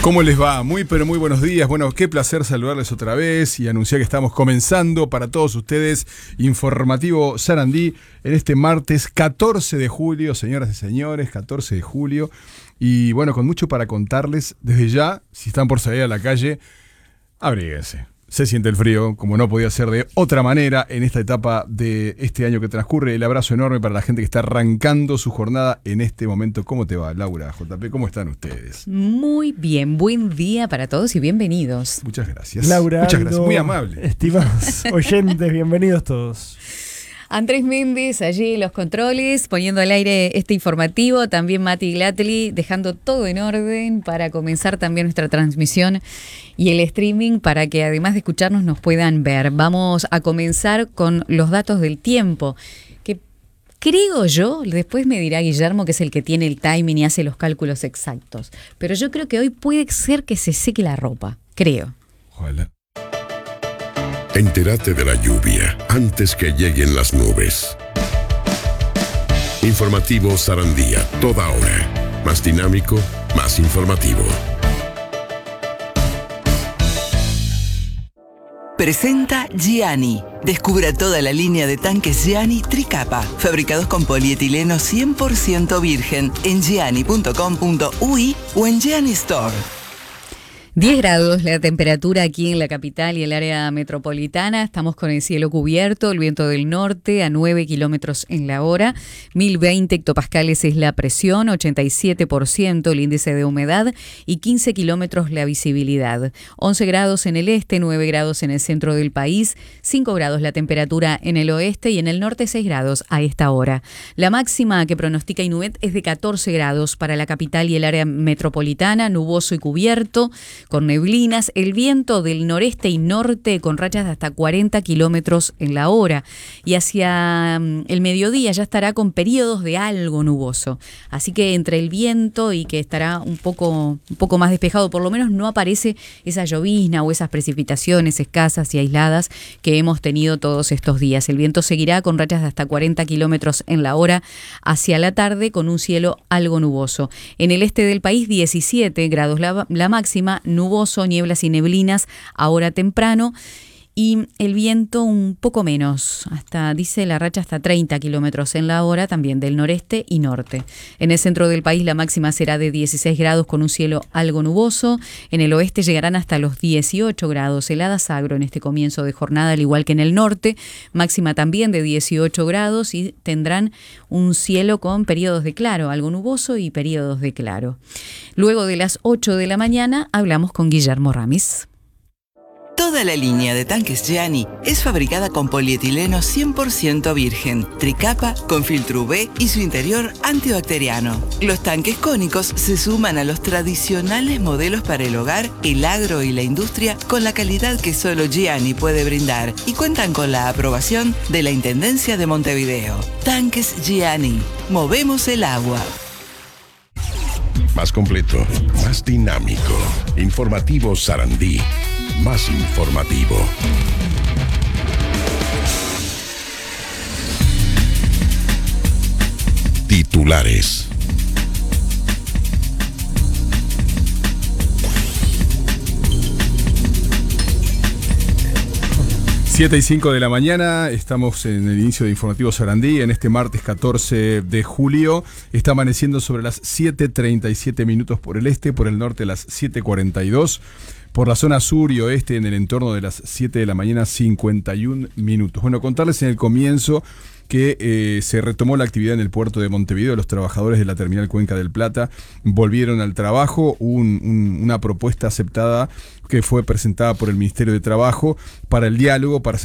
¿Cómo les va? Muy pero muy buenos días. Bueno, qué placer saludarles otra vez y anunciar que estamos comenzando para todos ustedes Informativo Sarandí en este martes 14 de julio, señoras y señores, 14 de julio. Y bueno, con mucho para contarles desde ya, si están por salir a la calle, abríguense. Se siente el frío, como no podía ser de otra manera en esta etapa de este año que transcurre. El abrazo enorme para la gente que está arrancando su jornada en este momento. ¿Cómo te va, Laura, JP? ¿Cómo están ustedes? Muy bien, buen día para todos y bienvenidos. Muchas gracias. Laura, muchas gracias, muy amable. Estimados oyentes, bienvenidos todos. Andrés Méndez allí en los controles, poniendo al aire este informativo. También Mati Glatli, dejando todo en orden para comenzar también nuestra transmisión y el streaming para que además de escucharnos nos puedan ver. Vamos a comenzar con los datos del tiempo, que creo yo, después me dirá Guillermo, que es el que tiene el timing y hace los cálculos exactos, pero yo creo que hoy puede ser que se seque la ropa, creo. Ojalá. Entérate de la lluvia antes que lleguen las nubes. Informativo Sarandía, toda hora. Más dinámico, más informativo. Presenta Gianni. Descubra toda la línea de tanques Gianni Tricapa, fabricados con polietileno 100% virgen en gianni.com.ui o en Gianni Store. 10 grados la temperatura aquí en la capital y el área metropolitana. Estamos con el cielo cubierto, el viento del norte a 9 kilómetros en la hora. 1020 hectopascales es la presión, 87% el índice de humedad y 15 kilómetros la visibilidad. 11 grados en el este, 9 grados en el centro del país, 5 grados la temperatura en el oeste y en el norte 6 grados a esta hora. La máxima que pronostica Inumet es de 14 grados para la capital y el área metropolitana, nuboso y cubierto, con neblinas, el viento del noreste y norte con rachas de hasta 40 kilómetros en la hora. Y hacia el mediodía ya estará con periodos de algo nuboso. Así que entre el viento y que estará un poco más despejado, por lo menos no aparece esa llovizna o esas precipitaciones escasas y aisladas que hemos tenido todos estos días. El viento seguirá con rachas de hasta 40 kilómetros en la hora hacia la tarde con un cielo algo nuboso. En el este del país 17 grados la máxima, nuboso, nieblas y neblinas ahora temprano y el viento un poco menos, dice la racha hasta 30 kilómetros en la hora, también del noreste y norte. En el centro del país la máxima será de 16 grados con un cielo algo nuboso, en el oeste llegarán hasta los 18 grados, heladas agro en este comienzo de jornada, al igual que en el norte, máxima también de 18 grados y tendrán un cielo con periodos de claro, algo nuboso y periodos de claro. Luego de las 8 de la mañana hablamos con Guillermo Ramis. Toda la línea de tanques Gianni es fabricada con polietileno 100% virgen, tricapa con filtro UV y su interior antibacteriano. Los tanques cónicos se suman a los tradicionales modelos para el hogar, el agro y la industria con la calidad que solo Gianni puede brindar y cuentan con la aprobación de la Intendencia de Montevideo. Tanques Gianni. Movemos el agua. Más completo, más dinámico. Informativo Sarandí. Más informativo. Titulares. 7:05 de la mañana, estamos en el inicio de Informativo Sarandí, en este martes 14 de julio. Está amaneciendo sobre las 7:37 minutos por el este, por el norte las 7:42. Por la zona sur y oeste, en el entorno de las 7 de la mañana, 51 minutos. Bueno, contarles en el comienzo que se retomó la actividad en el puerto de Montevideo. Los trabajadores de la terminal Cuenca del Plata volvieron al trabajo. Una propuesta aceptada que fue presentada por el Ministerio de Trabajo para el diálogo, para